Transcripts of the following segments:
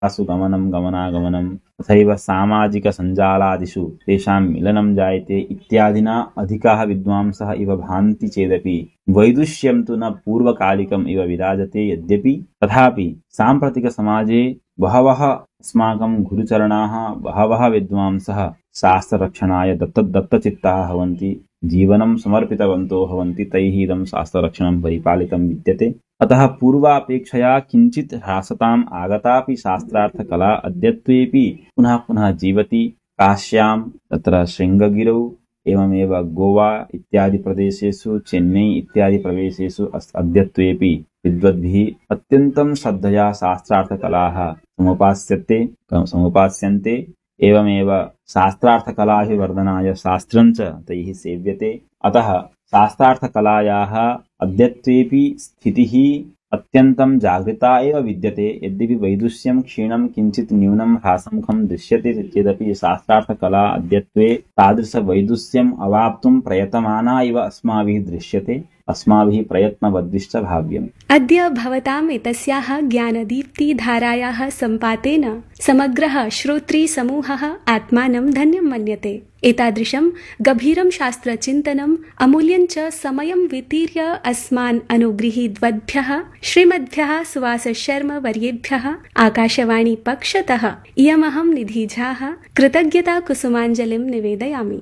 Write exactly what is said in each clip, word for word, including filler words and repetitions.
तासु गमनं गमनागमनं तथैव सामाजिकसञ्जालादिषु तेषां मिलनं जायते इत्यादिना अधिकाः विद्वांसः इव भान्ति चेदपि वैदुष्यं तु न पूर्वकालिकम् इव विराजते। यद्यपि तथापि साम्प्रतिकसमाजे बहवः अस्माकं गुरुचरणाः बहवः विद्वांसः शास्त्ररक्षणाय दत्त दत्तचित्ताः भवन्ति, जीवनं समर्पितवन्तो भवन्ति। तैः इदं शास्त्ररक्षणं परिपालितं विद्यते। अतः पूर्वापेक्षया किञ्चित् ह्रासताम् आगतापि शास्त्रार्थकला अद्यत्वेऽपि पुनः पुनः जीवति। काश्यां तत्र शृङ्गगिरौ एवमेव गोवा इत्यादि प्रदेशेषु, चेन्नै इत्यादि प्रदेशेषु अद्यत्वेऽपि विद्वद्भिः अत्यन्तं श्रद्धया शास्त्रार्थकलाः समुपास्यते समुपास्यन्ते। एवमेव शास्त्रार्थकलाभिवर्धनाय शास्त्रञ्च तैः सेव्यते। अतः शास्त्रार्थकलायाः अद्यत्वेऽपि स्थितिः अत्यन्तं जागृता एव विद्यते। यद्यपि वैदुष्यं क्षीणं किञ्चित् न्यूनं ह्रासमुखं दृश्यते चेदपि शास्त्रार्थकला अद्यत्वे तादृशवैदुष्यम् अवाप्तुं प्रयतमाना इव अस्माभिः दृश्यते, अस्माभिः प्रयत्नवद्भिश्च भाव्यम्। अद्य भवताम् एतस्याः ज्ञानदीप्तिधारायाः सम्पातेन समग्रः श्रोतृसमूहः आत्मानं धन्यं मन्यते। एतादृशं गभीरं शास्त्रचिन्तनम् अमूल्यञ्च समयं वितीर्य अस्मान् अनुगृहीद्वद्भ्यः श्रीमद्भ्यः सुवासशर्म वर्येभ्यः आकाशवाणी पक्षतः इयमहं निधिझाः कृतज्ञता कुसुमाञ्जलिं निवेदयामि।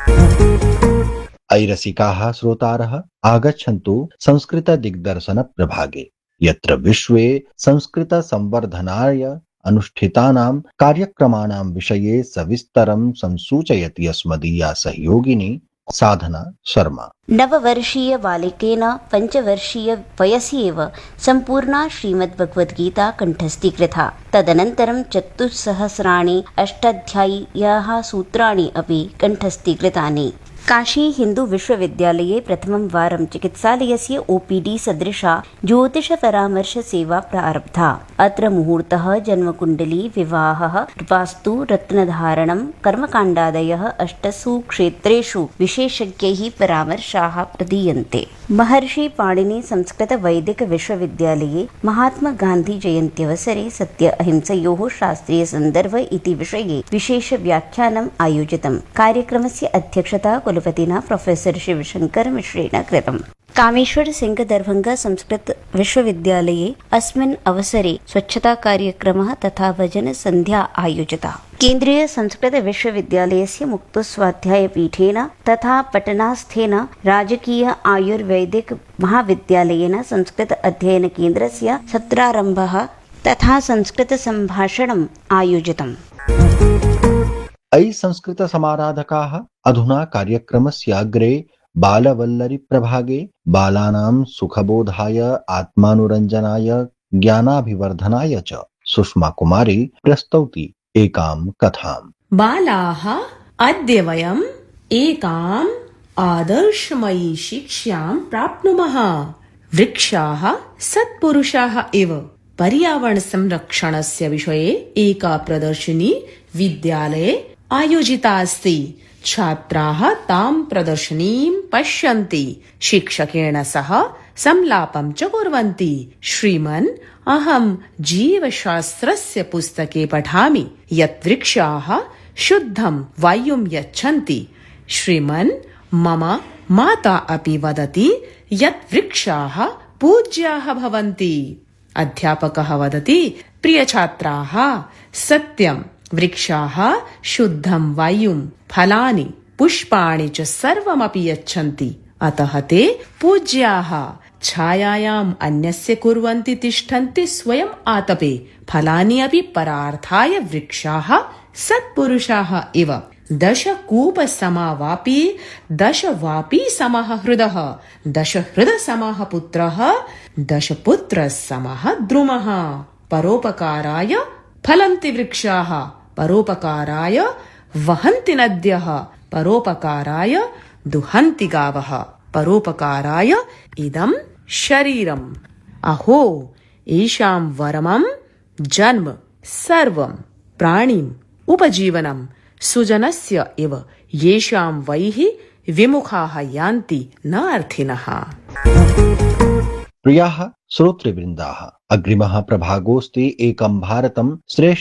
अयि रसिकाः श्रोतारः, आगच्छन्तु संस्कृत दिग्दर्शन प्रभागे, यत्र विश्वे संस्कृत संवर्धनाय अनुष्ठितानां कार्यक्रमाणां विषये सविस्तरं संसूचयति अस्मदीया सहयोगिनी साधना शर्मा। नववर्षीय बालकेन पञ्चवर्षीय वयसि एव सम्पूर्णा श्रीमद्भगवद्गीता कण्ठस्थीकृता। तदनन्तरं चतुस्सहस्राणि अष्टाध्याय्याः सूत्राणि अपि कण्ठस्थीकृतानि। काशी हिंदू विश्वविद्यालये प्रथमं वारं चिकित्सालयस्य ओपीडी सदृशा ज्योतिष परामर्श सेवा प्रारब्धा। अत्र मुहूर्तः, जन्मकुण्डली, विवाहः, वास्तु, रत्नधारणं, कर्मकाण्डादयः अष्टसु क्षेत्रेषु विशेषज्ञैः परामर्शाः प्रदीयन्ते। महर्षि पाणिनि संस्कृत वैदिक विश्वविद्यालये महात्मा गान्धी जयन्त्यवसरे सत्य अहिंसयोः शास्त्रीय सन्दर्भ इति विषये विशेष व्याख्यानम् आयोजितम्। कार्यक्रमस्य अध्यक्षता कुलपतिना प्रोफेसर शिवशंकर मिश्रेण कृतम्। कामेश्वर सिंह दरभंगा संस्कृत विश्वविद्यालये अस्मिन् अवसरे स्वच्छता कार्यक्रमः तथा भजन संध्या आयोजिता। केन्द्रीय संस्कृत विश्वविद्यालयस्य मुक्तस्वाध्यायपीठेन तथा पटनास्थेन राजकीय आयुर्वैदिक महाविद्यालयेन संस्कृत अध्ययन केन्द्रस्य सत्रारम्भः तथा संस्कृत सम्भाषणम् आयोजितम्। अयि संस्कृत समाराधकाः, अधुना कार्यक्रमस्य अग्रे बालवल्लरी प्रभागे बालानां सुखबोधाय, आत्मानुरञ्जनाय, ज्ञानाभिवर्धनाय च सुषमा कुमारी प्रस्तौति एकां कथाम्। बालाः, अद्य वयम् एकाम् आदर्शमयी शिक्षां प्राप्नुमः। वृक्षाः सत्पुरुषाः इव। पर्यावरण संरक्षणस्य विषये एका प्रदर्शिनी विद्यालये आयोजिता अस्ति। छात्राः तां प्रदर्शनीं पश्यन्ति, शिक्षकेण सह संलापं च कुर्वन्ति। श्रीमन्, अहं जीवशास्त्रस्य पुस्तके पठामि यत् वृक्षाः शुद्धं वायुं यच्छन्ति। श्रीमन्, मम माता अपि वदति यत् वृक्षाः पूज्याः भवन्ति। अध्यापकः वदति, प्रियछात्राः, सत्यं वृक्षाः शुद्धं वायुं, फलानि, पुष्पाणि च सर्वमपि यच्छन्ति। अतः ते पूज्याः। छायायाम् अन्यस्य कुर्वन्ति तिष्ठन्ति स्वयम् आतपे। फलानि अपि परार्थाय वृक्षाः सत्पुरुषाः इव। दश कूप समावापि, दश वापी समः हृदः, दश हृद समः पुत्रः, दश पुत्र समः द्रुमः। परोपकाराय फलन्ति वृक्षाः, परोपकाराय वहन्ति नद्यः, परोपकाराय दुहन्ति गावः, परोपकाराय इदं शरीरम्। अहो, येषां वरमं जन्म सर्वं प्राणिम् उपजीवनं सुजनस्य इव, येषां वैः विमुखाः यान्ति न अर्थिनः। प्रियाः श्रोतृवृन्दाः, अग्रिमः प्रभागोऽस्ति एकं भारतं श्रेष्ठ